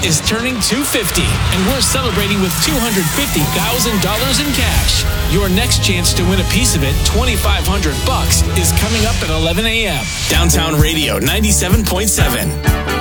is turning 250, and we're celebrating with $250,000 in cash. Your next chance to win a piece of it, $2,500, is coming up at 11 a.m. Downtown Radio 97.7.